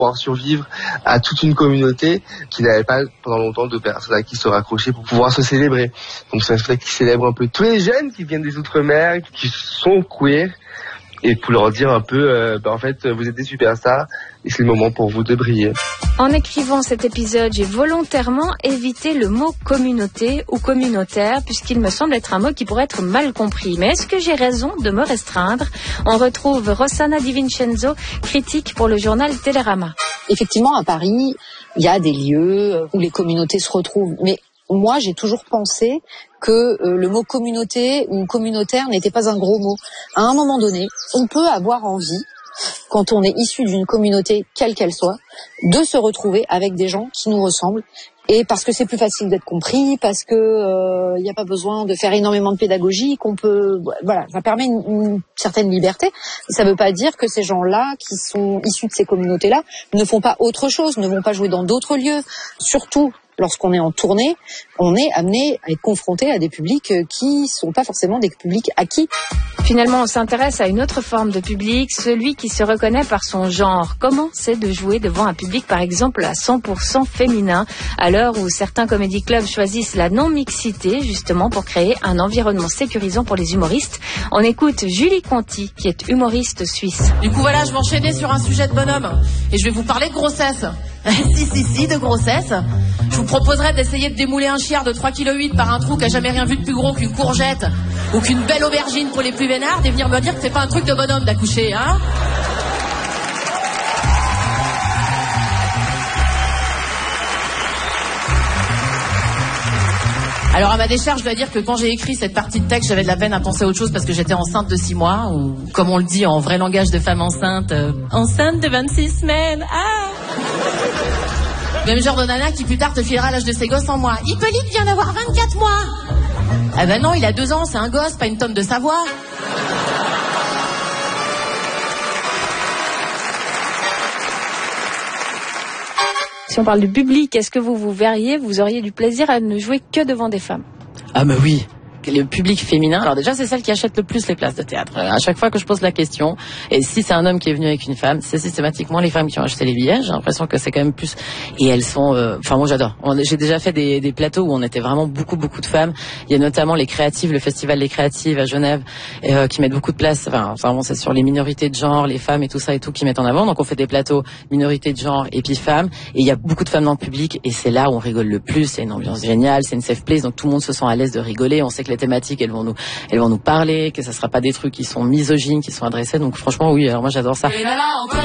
pouvoir survivre à toute une communauté qui n'avait pas pendant longtemps de personnes à qui se raccrocher pour pouvoir se célébrer. Donc c'est un spectacle qui célèbre un peu tous les jeunes qui viennent des Outre-mer, qui sont queer, et pour leur dire un peu, en fait, vous êtes des superstars et c'est le moment pour vous de briller. En écrivant cet épisode, j'ai volontairement évité le mot communauté ou communautaire puisqu'il me semble être un mot qui pourrait être mal compris. Mais est-ce que j'ai raison de me restreindre? On retrouve Rossana Di Vincenzo, critique pour le journal Télérama. Effectivement, à Paris, il y a des lieux où les communautés se retrouvent. Mais moi, j'ai toujours pensé que le mot communauté ou communautaire n'était pas un gros mot. À un moment donné, on peut avoir envie, quand on est issu d'une communauté, quelle qu'elle soit, de se retrouver avec des gens qui nous ressemblent. Et parce que c'est plus facile d'être compris, parce que il n'y a pas besoin de faire énormément de pédagogie, qu'on peut, voilà, ça permet une certaine liberté. Ça ne veut pas dire que ces gens-là, qui sont issus de ces communautés-là, ne font pas autre chose, ne vont pas jouer dans d'autres lieux. Surtout lorsqu'on est en tournée, on est amené à être confronté à des publics qui sont pas forcément des publics acquis. Finalement, on s'intéresse à une autre forme de public, celui qui se reconnaît par son genre. Comment c'est de jouer devant un public, par exemple, à 100% féminin, à l'heure où certains comédie clubs choisissent la non-mixité, justement, pour créer un environnement sécurisant pour les humoristes? On écoute Julie Conti, qui est humoriste suisse. Du coup, voilà, je m'enchaînais sur un sujet de bonhomme. Et je vais vous parler de grossesse. si, de grossesse. Je vous proposerais d'essayer de démouler un chiard de 3,8 kg par un trou qui a jamais rien vu de plus gros qu'une courgette ou qu'une belle aubergine pour les plus vénards et venir me dire que c'est pas un truc de bonhomme d'accoucher, hein? Alors à ma décharge, je dois dire que quand j'ai écrit cette partie de texte, j'avais de la peine à penser à autre chose parce que j'étais enceinte de 6 mois, ou comme on le dit en vrai langage de femme enceinte, enceinte de 26 semaines. Ah! Même genre de nana qui plus tard te filera l'âge de ses gosses en mois. Hippolyte vient d'avoir 24 mois. Ah ben non, il a 2 ans, c'est un gosse, pas une tonne de savoir. Si on parle du public, est-ce que vous verriez, vous auriez du plaisir à ne jouer que devant des femmes? Ah bah oui. Le public féminin, alors déjà c'est celle qui achète le plus les places de théâtre. À chaque fois que je pose la question, et si c'est un homme qui est venu avec une femme, c'est systématiquement les femmes qui ont acheté les billets. J'ai l'impression que c'est quand même plus, et elles sont, enfin moi j'adore. J'ai déjà fait des plateaux où on était vraiment beaucoup de femmes. Il y a notamment les créatives, le festival des créatives à Genève, qui mettent beaucoup de place. Enfin bon, c'est sur les minorités de genre, les femmes et tout ça et tout qui mettent en avant. Donc on fait des plateaux minorités de genre et puis femmes, et il y a beaucoup de femmes dans le public, et c'est là où on rigole le plus. C'est une ambiance géniale, c'est une safe place, donc tout le monde se sent à l'aise de rigoler. On sait que les thématiques, elles vont nous parler, que ça sera pas des trucs qui sont misogynes, qui sont adressés. Donc franchement, oui, alors moi j'adore ça.